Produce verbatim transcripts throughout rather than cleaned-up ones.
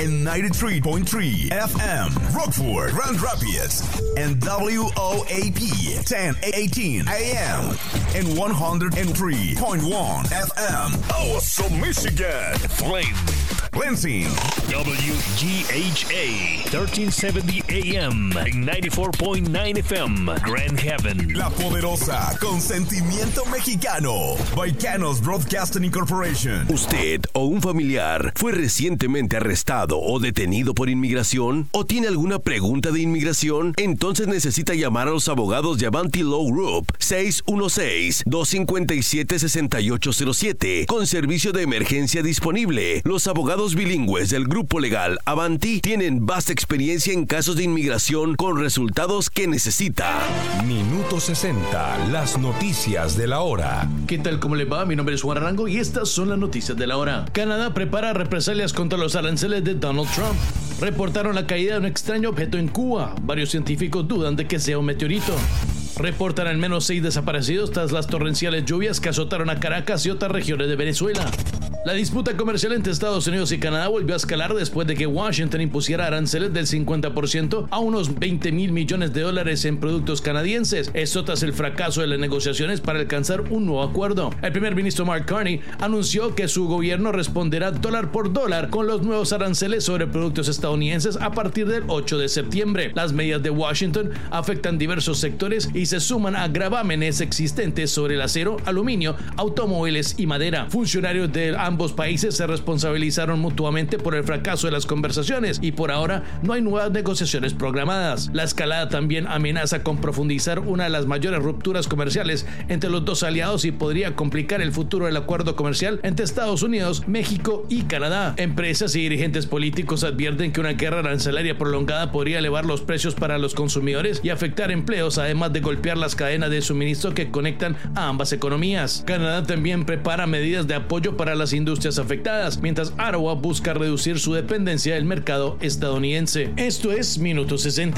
en ninety-three point three F M, Rockford, Grand Rapids, and W O A P ten eighteen A M, and one oh three point one F M, Awesome, Michigan, Flint, Lansing, W G H A thirteen seventy A M, and ninety-four point nine F M, Grand Haven. La poderosa, con sentimiento mexicano, Baicanos Broadcasting Incorporation. ¿Usted o un familiar fue recientemente arrestado o detenido por inmigración? ¿O tiene alguna pregunta de inmigración? Entonces necesita llamar a los abogados de Avanti Law Group seis uno seis, dos cinco siete, seis ocho cero siete con servicio de emergencia disponible. Los abogados bilingües del grupo legal Avanti tienen vasta experiencia en casos de inmigración con resultados que necesita. Minuto sesenta, las noticias de la hora. ¿Qué tal? ¿Cómo le va? Mi nombre es Juan Arango y estas son las noticias de la hora. Canadá prepara represalias contra los aranceles de Donald Trump. Reportaron la caída de un extraño objeto en Cuba. Varios científicos dudan de que sea un meteorito. Reportan al menos seis desaparecidos tras las torrenciales lluvias que azotaron a Caracas y otras regiones de Venezuela. La disputa comercial entre Estados Unidos y Canadá volvió a escalar después de que Washington impusiera aranceles del cincuenta por ciento a unos veinte mil millones de dólares en productos canadienses. Esto tras el fracaso de las negociaciones para alcanzar un nuevo acuerdo. El primer ministro Mark Carney anunció que su gobierno responderá dólar por dólar con los nuevos aranceles sobre productos estadounidenses a partir del ocho de septiembre. Las medidas de Washington afectan diversos sectores y se suman a gravámenes existentes sobre el acero, aluminio, automóviles y madera. Funcionarios de ambos países se responsabilizaron mutuamente por el fracaso de las conversaciones y por ahora no hay nuevas negociaciones programadas. La escalada también amenaza con profundizar una de las mayores rupturas comerciales entre los dos aliados y podría complicar el futuro del acuerdo comercial entre Estados Unidos, México y Canadá. Empresas y dirigentes políticos advierten que una guerra arancelaria prolongada podría elevar los precios para los consumidores y afectar empleos, además de golpear las cadenas de suministro que conectan a ambas economías. Canadá también prepara medidas de apoyo para las industrias afectadas, mientras Ottawa busca reducir su dependencia del mercado estadounidense. Esto es Minuto sesenta.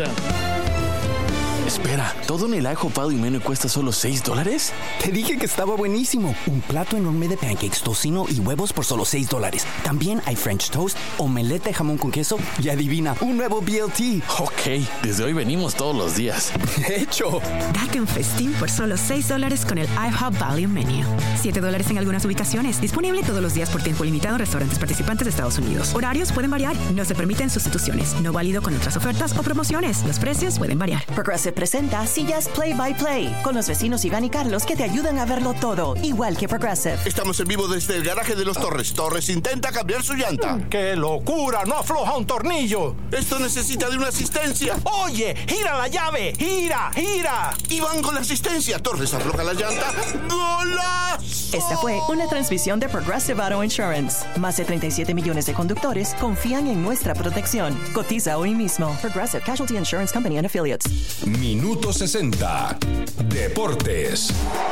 Espera, ¿todo en el I Hop Value Menu cuesta solo seis dólares? Te dije que estaba buenísimo. Un plato enorme de pancakes, tocino y huevos por solo seis dólares. También hay French toast, omelette de jamón con queso y adivina, un nuevo B L T. Ok, desde hoy venimos todos los días. De hecho. Date un festín por solo seis dólares con el I Hop Value Menu. siete dólares en algunas ubicaciones. Disponible todos los días por tiempo limitado en restaurantes participantes de Estados Unidos. Horarios pueden variar. No se permiten sustituciones. No válido con otras ofertas o promociones. Los precios pueden variar. Progressive presenta Sillas Play by Play con los vecinos Iván y Carlos que te ayudan a verlo todo, igual que Progressive. Estamos en vivo desde el garaje de los Torres. Torres intenta cambiar su llanta. ¡Qué locura! ¡No afloja un tornillo! Esto necesita de una asistencia. ¡Oye! ¡Gira la llave! ¡Gira! ¡Gira! Iván con la asistencia. Torres afloja la llanta. ¡Golazo! Esta fue una transmisión de Progressive Auto Insurance. Más de treinta y siete millones de conductores confían en nuestra protección. Cotiza hoy mismo. Progressive Casualty Insurance Company and Affiliates. Minuto sesenta. Deportes.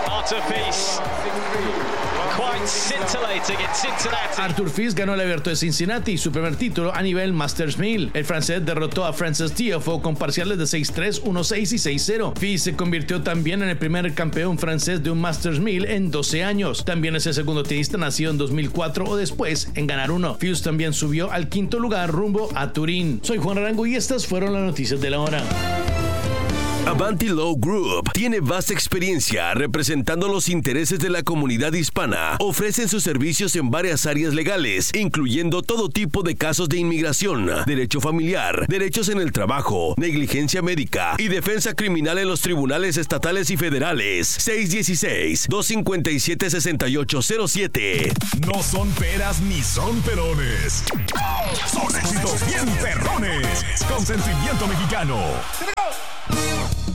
Arthur Fils ganó el Abierto de Cincinnati, su primer título a nivel Masters mil. El francés derrotó a Frances Tiafoe con parciales de seis tres, uno seis y seis cero. Fils se convirtió también en el primer campeón francés de un Masters mil en doce años. También es el segundo tenista nacido en dos mil cuatro o después en ganar uno. Fils también subió al quinto lugar rumbo a Turín. Soy Juan Arango y estas fueron las noticias de la hora. Avanti Law Group tiene vasta experiencia representando los intereses de la comunidad hispana. Ofrecen sus servicios en varias áreas legales, incluyendo todo tipo de casos de inmigración, derecho familiar, derechos en el trabajo, negligencia médica y defensa criminal en los tribunales estatales y federales. seis uno seis, dos cinco siete, seis ocho cero siete. No son peras ni son perones. Son éxitos bien perrones. Con sentimiento mexicano.